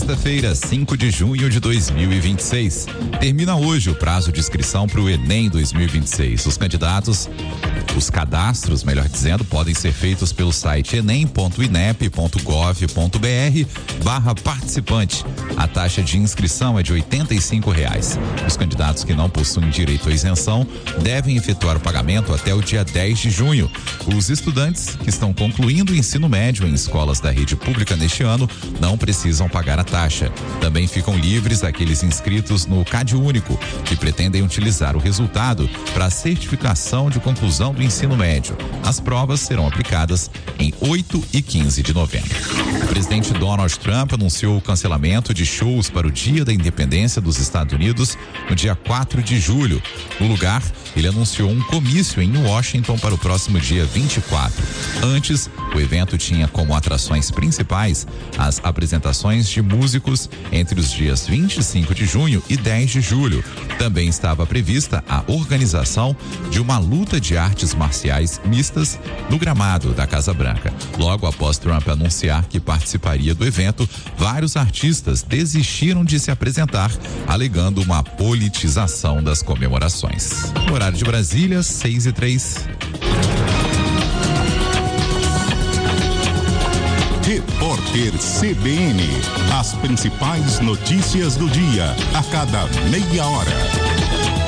Sexta-feira, 5 de junho de 2026. Termina hoje o prazo de inscrição para o Enem 2026. Os cadastros, melhor dizendo, podem ser feitos pelo site enem.inep.gov.br/participante. A taxa de inscrição é de R$85. Os candidatos que não possuem direito à isenção devem efetuar o pagamento até o dia 10 de junho. Os estudantes que estão concluindo o ensino médio em escolas da rede pública neste ano não precisam pagar a taxa. Também ficam livres aqueles inscritos no CadÚnico, que pretendem utilizar o resultado para a certificação de conclusão do ensino médio. As provas serão aplicadas em 8 e 15 de novembro. O presidente Donald Trump anunciou o cancelamento de shows para o Dia da Independência dos Estados Unidos no dia 4 de julho. No lugar, ele anunciou um comício em Washington para o próximo dia 24. Antes, o evento tinha como atrações principais as apresentações de músicos entre os dias 25 de junho e 10 de julho. Também estava prevista a organização de uma luta de artes marciais mistas no gramado da Casa Branca. Logo após Trump anunciar que participaria do evento, vários artistas desistiram de se apresentar, alegando uma politização das comemorações. No horário de Brasília, 6:03. Repórter CBN. As principais notícias do dia, a cada meia hora.